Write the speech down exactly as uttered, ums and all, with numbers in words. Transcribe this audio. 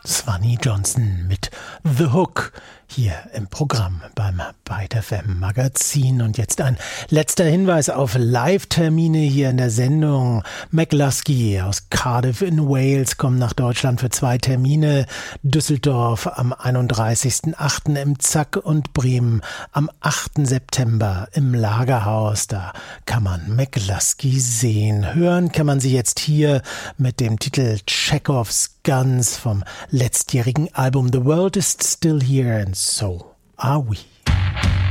Swanee Johnson mit The Hook hier im Programm beim Byte F M Magazin. Und jetzt ein letzter Hinweis auf Live-Termine hier in der Sendung. McLusky aus Cardiff in Wales kommt nach Deutschland für zwei Termine. Düsseldorf am einunddreißigsten achten im Zack und Bremen am achten September im Lagerhaus. Da kann man McLusky sehen. Hören kann man sie jetzt hier mit dem Titel Chekhov's Guns vom letztjährigen Album The World is Still Here and So Are We.